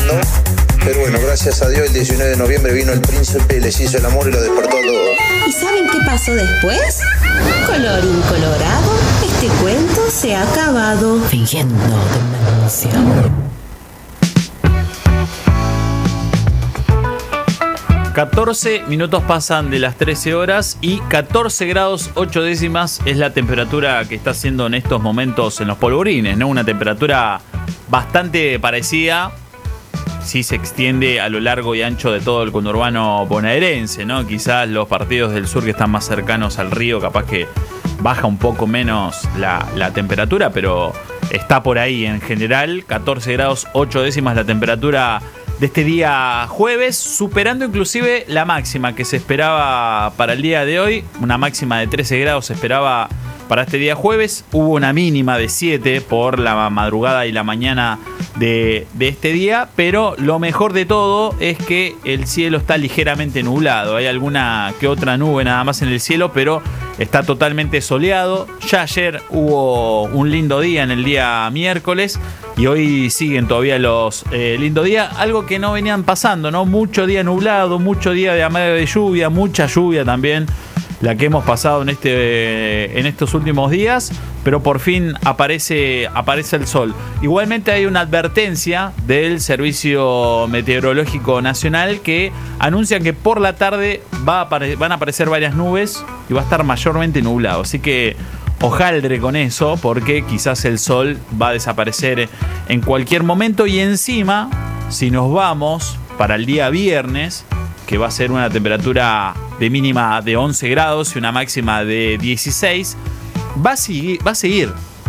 tremendo. Pero bueno, gracias a Dios el 19 de noviembre vino el príncipe, les hizo el amor y lo despertó a todos. ¿Y saben qué pasó después? Colorín colorado, este cuento se ha acabado. Fingiendo demencia. 14 minutos pasan de las 13 horas y 14 grados 8 décimas es la temperatura que está haciendo en estos momentos en los polvorines, ¿no? Una temperatura bastante parecida, sí se extiende a lo largo y ancho de todo el conurbano bonaerense, ¿no? Quizás los partidos del sur que están más cercanos al río, capaz que baja un poco menos la temperatura, pero está por ahí en general. 14 grados 8 décimas la temperatura de este día jueves, superando inclusive la máxima que se esperaba para el día de hoy. Una máxima de 13 grados se esperaba para este día jueves. Hubo una mínima de 7 por la madrugada y la mañana de este día, pero lo mejor de todo es que el cielo está ligeramente nublado. Hay alguna que otra nube nada más en el cielo, pero está totalmente soleado. Ya ayer hubo un lindo día en el día miércoles y hoy siguen todavía los lindos días. Algo que no venían pasando, ¿no? Mucho día nublado, mucho día de amague de lluvia, mucha lluvia también, la que hemos pasado en estos últimos días, pero por fin aparece el sol. Igualmente hay una advertencia del Servicio Meteorológico Nacional que anuncian que por la tarde van a aparecer varias nubes y va a estar mayormente nublado. Así que hojaldre con eso, porque quizás el sol va a desaparecer en cualquier momento. Y encima, si nos vamos para el día viernes, que va a ser una temperatura de mínima de 11 grados y una máxima de 16, va a seguir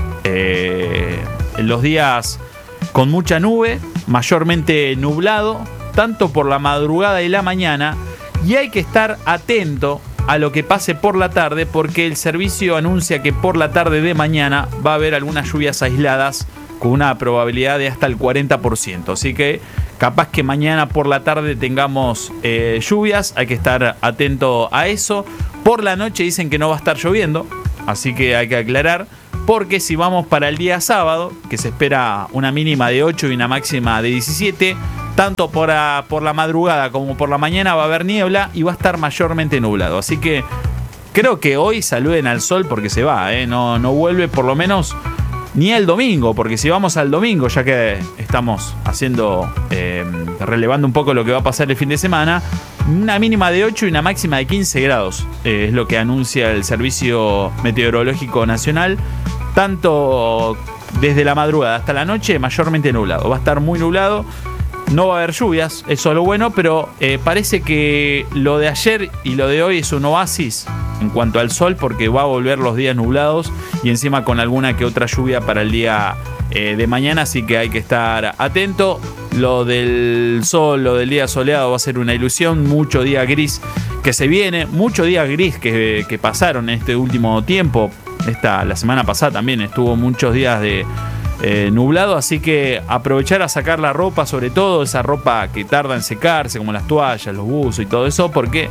en los días con mucha nube, mayormente nublado, tanto por la madrugada y la mañana, y hay que estar atento a lo que pase por la tarde, porque el servicio anuncia que por la tarde de mañana va a haber algunas lluvias aisladas con una probabilidad de hasta el 40%. Así que capaz que mañana por la tarde tengamos lluvias, hay que estar atento a eso. Por la noche dicen que no va a estar lloviendo, así que hay que aclarar, porque si vamos para el día sábado, que se espera una mínima de 8 y una máxima de 17, tanto por la madrugada como por la mañana va a haber niebla y va a estar mayormente nublado. Así que creo que hoy saluden al sol porque se va, no vuelve por lo menos ni el domingo, porque si vamos al domingo, ya que estamos relevando un poco lo que va a pasar el fin de semana, una mínima de 8 y una máxima de 15 grados es lo que anuncia el Servicio Meteorológico Nacional, tanto desde la madrugada hasta la noche, mayormente nublado. Va a estar muy nublado, no va a haber lluvias, eso es lo bueno, pero parece que lo de ayer y lo de hoy es un oasis en cuanto al sol, porque va a volver los días nublados y encima con alguna que otra lluvia para el día de mañana, así que hay que estar atento. Lo del sol, lo del día soleado va a ser una ilusión, mucho día gris que se viene, mucho día gris que pasaron en este último tiempo. La semana pasada también estuvo muchos días de nublado, así que aprovechar a sacar la ropa, sobre todo esa ropa que tarda en secarse, como las toallas, los buzos y todo eso, porque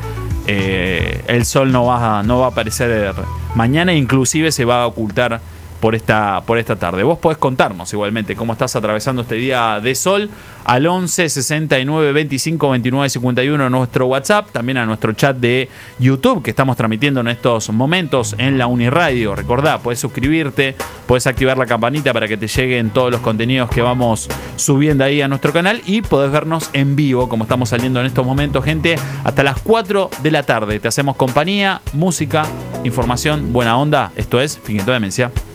el sol no va a aparecer mañana, inclusive se va a ocultar por esta tarde. Vos podés contarnos igualmente cómo estás atravesando este día de sol al 11 69 25 29 51 nuestro WhatsApp, también a nuestro chat de YouTube que estamos transmitiendo en estos momentos en la Uniradio. Recordá, podés suscribirte, podés activar la campanita para que te lleguen todos los contenidos que vamos subiendo ahí a nuestro canal y podés vernos en vivo como estamos saliendo en estos momentos, gente, hasta las 4 de la tarde. Te hacemos compañía, música, información, buena onda. Esto es Fingiendo Demencia.